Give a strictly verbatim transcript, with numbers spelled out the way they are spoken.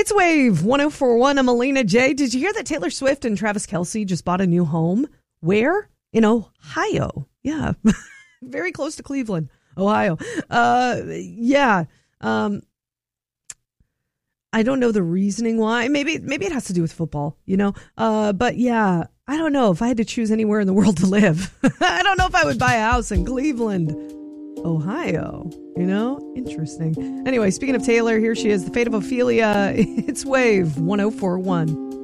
It's Wave one oh four point one. I'm Alina J. Did you hear that Taylor Swift and Travis Kelce just bought a new home? Where? In Ohio. Yeah. Very close to Cleveland, Ohio. Uh, yeah. Um, I don't know the reasoning why. Maybe maybe it has to do with football, you know. Uh, but yeah, I don't know if I had to choose anywhere in the world to live. I don't know if I would buy a house in Cleveland, Ohio. You know, interesting. Anyway, speaking of Taylor, here she is, The Fate of Ophelia. It's Wave one oh four point one.